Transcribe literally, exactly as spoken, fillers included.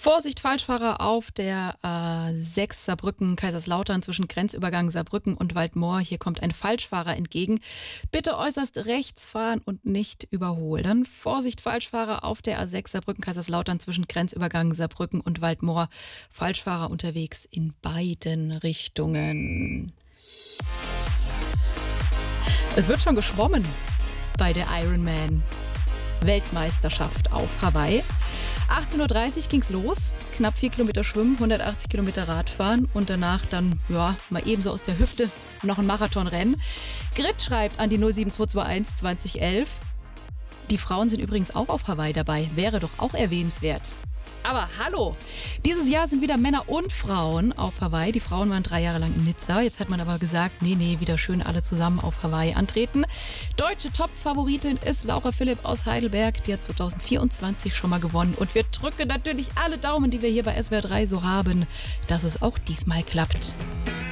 Vorsicht, Falschfahrer auf der A sechs Saarbrücken-Kaiserslautern zwischen Grenzübergang Saarbrücken und Waldmoor. Hier kommt ein Falschfahrer entgegen. Bitte äußerst rechts fahren und nicht überholen. Vorsicht, Falschfahrer auf der A sechs Saarbrücken-Kaiserslautern zwischen Grenzübergang Saarbrücken und Waldmoor. Falschfahrer unterwegs in beiden Richtungen. Es wird schon geschwommen bei der Ironman-Weltmeisterschaft auf Hawaii. achtzehn Uhr dreißig ging's los, knapp vier Kilometer Schwimmen, hundertachtzig Kilometer Radfahren und danach dann, ja, mal ebenso aus der Hüfte noch ein Marathonrennen. Grit schreibt an die null sieben zwei zwei eins zwanzig elf. Die Frauen sind übrigens auch auf Hawaii dabei, wäre doch auch erwähnenswert. Aber hallo, dieses Jahr sind wieder Männer und Frauen auf Hawaii. Die Frauen waren drei Jahre lang in Nizza. Jetzt hat man aber gesagt, nee, nee, wieder schön alle zusammen auf Hawaii antreten. Deutsche Top-Favoritin ist Laura Philipp aus Heidelberg. Die hat zwanzig vierundzwanzig schon mal gewonnen. Und wir drücken natürlich alle Daumen, die wir hier bei S W R drei so haben, dass es auch diesmal klappt.